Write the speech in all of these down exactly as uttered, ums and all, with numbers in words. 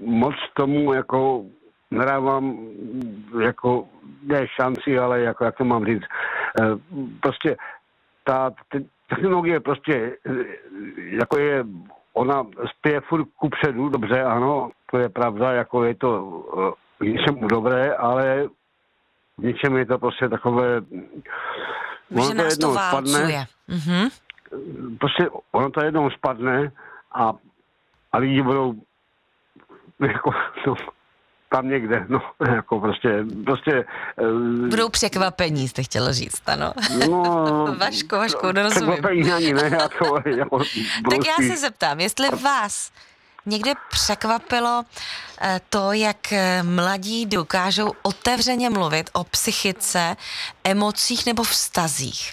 moc tomu jako nedávám jako ne šanci, ale jako, jak to mám říct, prostě ta technologie prostě jako je, ona spěje furt kupředu, dobře, ano, to je pravda, jako je to k něčemu dobré, ale v něčem je to prostě takové, ono to jednou to spadne, mm-hmm. prostě ono to jednou spadne a, a lidi budou jako, no, tam někde, no, jako prostě, prostě... Budou překvapení, jste chtěla říct, ano. No, Vaško, Vaško, nerozumím. Překvapení ani ne, jako, jako tak já se zeptám, jestli vás někde překvapilo to, jak mladí dokážou otevřeně mluvit o psychice, emocích nebo vztazích?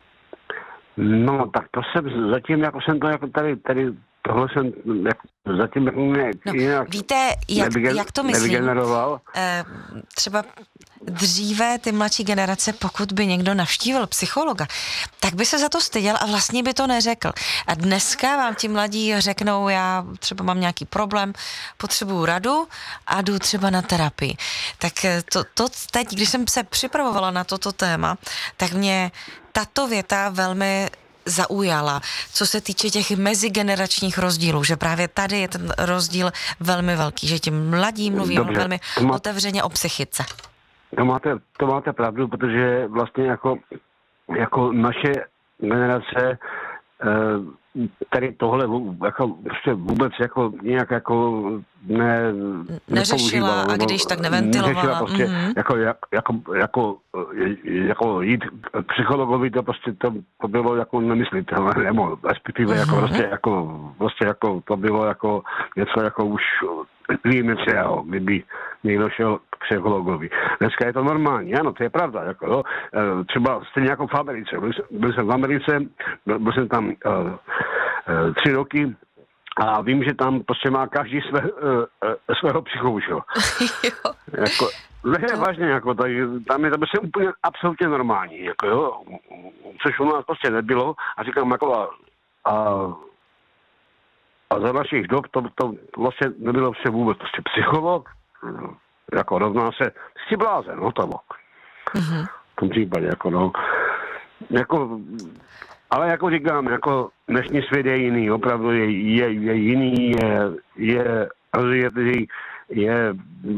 No, tak to jsem zatím, jako jsem to jako tady, tady tohle jsem jako, zatím jako ne, no, jinak víte, jak, nevygen, jak to myslím? Nevygeneroval. E, třeba dříve ty mladší generace, pokud by někdo navštívil psychologa, tak by se za to styděl a vlastně by to neřekl. A dneska vám ti mladí řeknou, já třeba mám nějaký problém, potřebuju radu a jdu třeba na terapii. Tak to, to teď, když jsem se připravovala na toto téma, tak mě tato věta velmi zaujala, co se týče těch mezigeneračních rozdílů, že právě tady je ten rozdíl velmi velký, že ti mladí mluví Dobře, velmi má, otevřeně o psychice. To máte, to máte pravdu, protože vlastně jako, jako naše generace tady tohle jako prostě vůbec jako nějak jako ne, neřešila a když tak neventilovala. Neřešila prostě mm-hmm. jako, jako, jako, jako jít k psychologovi, to prostě to, to bylo jako nemyslitelné, nebo respektive mm-hmm. jako prostě jako, prostě jako to bylo jako něco jako už výjimečného, kdyby někdo šel k psychologovi. Dneska je to normální, ano, to je pravda. Jako, jo. Třeba stejně jako v Americe. Byl jsem, byl jsem v Americe, byl, byl jsem tam uh, uh, tři roky a vím, že tam prostě má každý své, uh, uh, svého psychoušo. jako, ne, vážně, jako, tak, tam je to prostě úplně absolutně normální, jako, jo, což u nás prostě nebylo a říkám, jako a, a A za našich dob to, to vlastně nebylo vše vůbec. Prostě psycholog, jako rovná se, jsi blázen, no to mm-hmm. v tom případě, jako no. Jako, ale jako říkám, jako dnešní svět je jiný, opravdu je, je, je jiný, je, je rozjetý, je,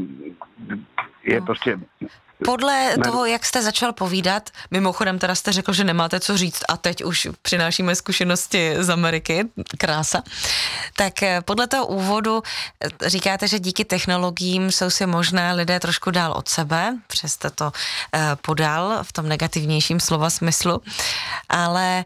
je prostě... Podle toho, jak jste začal povídat, mimochodem teda jste řekl, že nemáte co říct a teď už přinášíme zkušenosti z Ameriky, krása, tak podle toho úvodu říkáte, že díky technologiím jsou si možná lidé trošku dál od sebe, přesto to podal v tom negativnějším slova smyslu, ale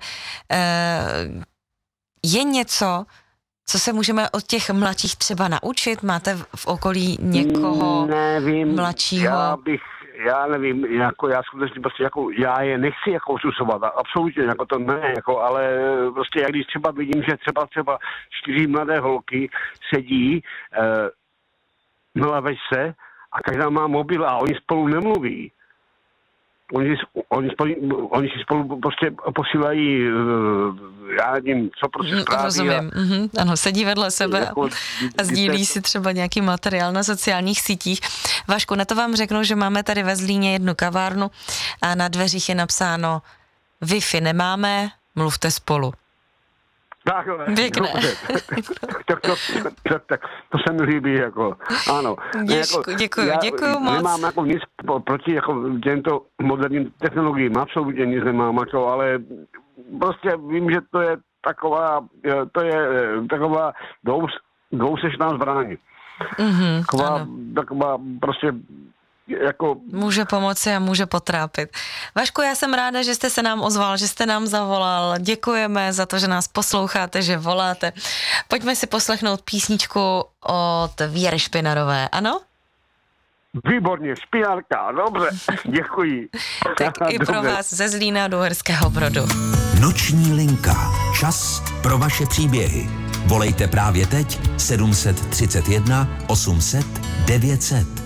je něco, co se můžeme od těch mladších třeba naučit? Máte v okolí někoho Nevím, mladšího? Já bych Já nevím, jako já skutečně prostě jako, já je nechci jako osusovat, absolutně, jako to ne, jako, ale prostě jak když třeba vidím, že třeba třeba čtyři mladé holky sedí eh, na lavečce a každá má mobil a oni spolu nemluví. Oni, oni, spolu, oni si spolu prostě posílají, já nevím, co prostě zprávy. Rozumím, a, mm-hmm. ano, sedí vedle sebe jako, a sdílí si třeba nějaký materiál na sociálních sítích. Vašku, na to vám řeknu, že máme tady ve Zlíně jednu kavárnu a na dveřích je napsáno Wi-Fi nemáme, mluvte spolu. Takhle. Pěkné. tak, to, tak, tak, to se mi líbí, jako, ano. Děkuji, děkuji, děkuji moc. Nemám jako nic proti jako těmto moderním technologiím, absolutně nic nemám, jako, ale prostě vím, že to je taková, to je taková dvous, dvousečná zbraň. Mm-hmm, taková, taková prostě jako... Může pomoci a může potrápit. Vašku, já jsem ráda, že jste se nám ozval, že jste nám zavolal. Děkujeme za to, že nás posloucháte, že voláte. Pojďme si poslechnout písničku od Věry Špinarové, ano? Výborně, Špinárka, dobře, děkuji. Tak i pro vás ze Zlína do Uherského Brodu. Noční linka. Čas pro vaše příběhy. Volejte právě teď sedm set třicet jedna osm set devět set.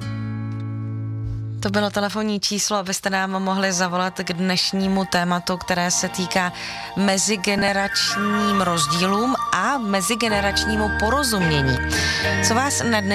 To bylo telefonní číslo, abyste nám mohli zavolat k dnešnímu tématu, které se týká mezigeneračním rozdílům a mezigeneračnímu porozumění. Co vás na